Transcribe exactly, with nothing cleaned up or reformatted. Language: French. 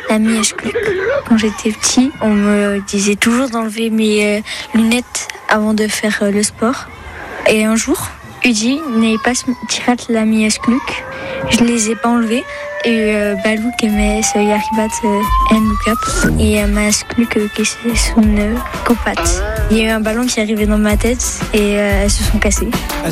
la mièche-cluc. Quand j'étais petit, on me disait toujours d'enlever mes euh, lunettes avant de faire euh, le sport. Et un jour, Udi n'est pas tirat la mièche-cluc. Je les ai pas enlevées. Et euh, Balou qui met ce yaribat en look-up et ma cluc qui c'est son copate. Il y a eu un ballon qui est arrivé dans ma tête et euh, elles se sont cassées.